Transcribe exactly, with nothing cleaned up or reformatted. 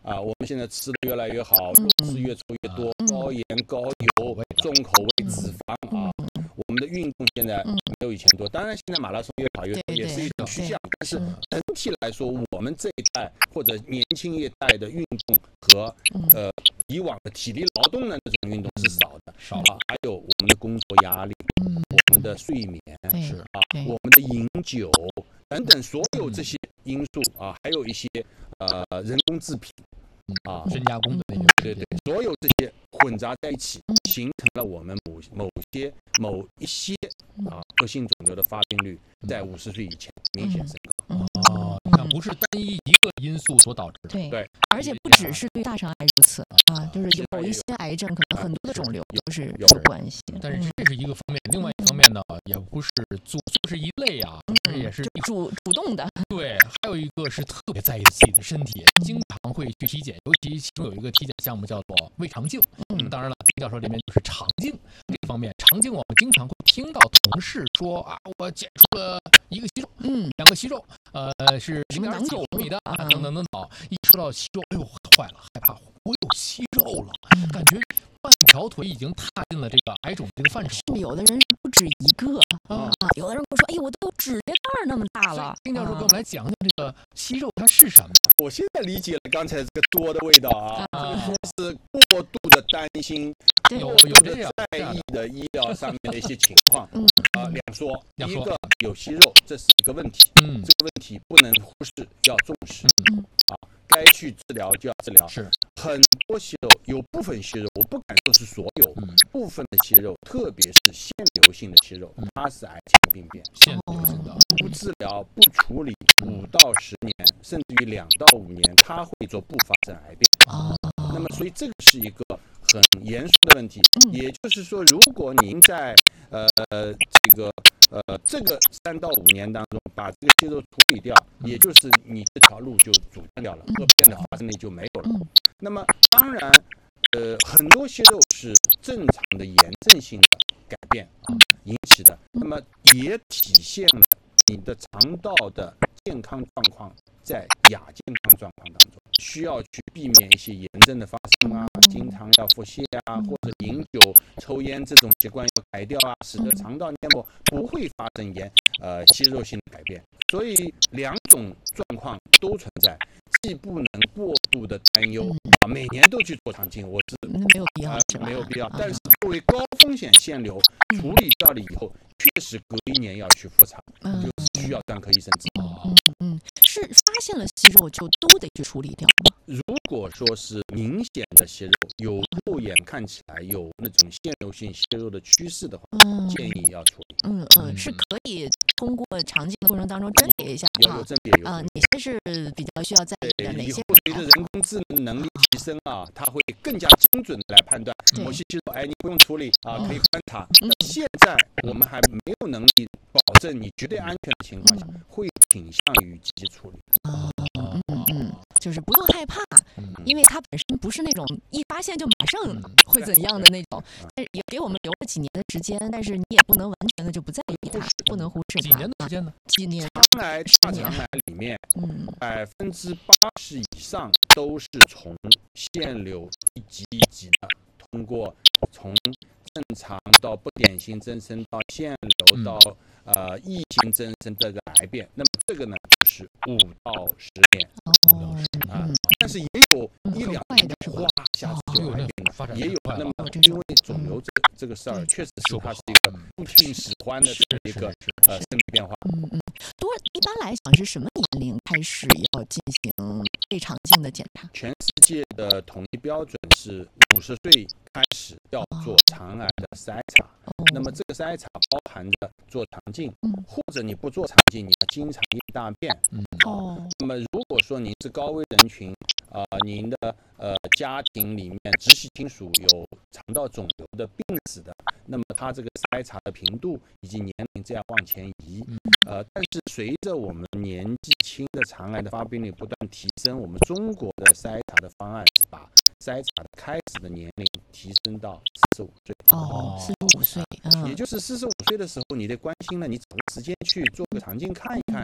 啊，我们现在吃的越来越好，肉吃越抽越多， 嗯、 高盐高油、重口味脂肪、嗯、啊。我们的运动现在没有以前多，当然现在马拉松越跑越多，也是一种趋向。但是整体来说，我们这一代或者年轻一代的运动和呃以往的体力劳动的那种运动是少的，少啊。还有我们的工作压力，我们的睡眠是啊，我们的饮酒等等所有这些因素啊，还有一些呃人工制品。啊， 深加工的那些， 对对，所有这些混杂在一起，形成了我们某某些某一些啊恶性肿瘤的发病率在五十岁以前明显升高。 哦，那不是单一一个因素所导致的。 对对， 而且不只是对大肠癌如此啊，就是某一些癌症可能很多的肿瘤都是有关系。 但是这是一个方面，另外一方面呢，也不是组是一类啊，也是主主动的。 对，还有一个是特别在意自己的身体，经常会去体检。尤其其中有一个体检项目叫做胃肠镜，嗯，当然了，丁教授这边就是肠镜这个方面。肠镜我们经常会听到同事说啊，我检出了一个息肉，嗯，两个息肉，呃，是零点几毫米的啊，等等等等。一说到息肉，哎呦，坏了，害怕我有息肉了，感觉半条腿已经踏进了这个癌肿这个范畴。 有的人是不止一个啊，有的人会说，哎呦，我都指甲盖那么大了。 丁教授给我们来讲讲这个息肉它是什么？ 我现在理解了刚才这个多的味道啊，啊说是过度的担心， 有有的在意的医疗上面的一些情况。嗯啊，两说，第一个有息肉，这是一个问题，嗯，这个问题不能忽视，要重视。嗯啊，该去治疗就要治疗。 是很多息肉，有部分息肉，我不敢说是所有，嗯、部分的息肉，特别是腺瘤性的息肉，嗯、它是癌前病变。 腺瘤性的不治疗不处理，五到十年，甚至于两到五年，它会做不发生癌变。啊，那么所以这个是一个很严肃的问题。嗯、也就是说，如果您在呃这个呃这个三到五年当中把这个息肉处理掉，也就是你这条路就阻断掉了，恶变的发生率就没有了。嗯、那么当然，呃很多息肉是正常的炎症性的改变啊引起的，那么也体现了你的肠道的健康状况在亚健康状况当中，需要去避免一些炎症的发生啊，经常要腹泻啊，或者饮酒、抽烟这种习惯要改掉啊，使得肠道黏膜不会发生炎呃息肉性的改变。所以两种状况都存在，既不能过度的担忧啊，每年都去做肠镜，我是没有必要， 呃、没有必要。但是作为高风险腺瘤处理掉了以后，确实隔一年要去复查，就需要专科医生指导。 嗯嗯，是发现了息肉就都得去处理掉吗？ 如果说是明显的息肉，有肉眼看起来有那种腺瘤性息肉的趋势的话，嗯、建议要处理。 嗯嗯，是可以通过肠镜的过程当中甄别一下有有甄别有啊，哪些是比较需要在意的，哪些以后随着人工智能能力提升啊，它会更加精准的来判断某些息肉，哎，你不用处理啊，可以观察。但现在我们还没有能力保证你绝对安全的情况下，会倾向于积极处理。 啊，嗯嗯嗯，就是不用害怕，因为它本身不是那种一发现就马上会怎样的那种，但是也给我们留了几年的时间，但是你也不能完全的就不在意它，不能忽视它。 几年的时间呢？ 几年？ 肠癌、大肠癌里面，嗯，百分之八十以上都是从腺瘤一级一级的，通过从正常到不典型增生到腺瘤到、嗯、呃异型增生这个癌变，那么这个呢就是五到十年。 哦， 啊、嗯，但是也有一两年哗下子就癌变了，也有。那么因为肿瘤这个这个事儿，确实是它是一个不听使唤的一个呃生理变化。 嗯嗯，多一般来讲是什么年龄开始要进行胃肠镜的检查？ 全世界的统一标准是五十岁开始要做肠癌的筛查。哦、那么这个筛查包含着做肠镜，嗯、或者你不做肠镜，你要经常验大便。嗯、哦。那么如果说您是高危人群，呃，您的呃家庭里面直系亲属有肠道肿瘤的病史的，那么它这个筛查的频度以及年龄这样往前移。呃，但是随着我们年纪轻的肠癌的发病率不断提升，我们中国的筛查的方案是把筛查的开始的年龄提升到四十五岁。 哦，四十五岁， 嗯，也就是四十五岁的时候，你得关心了，你找个时间去做个肠镜看一看，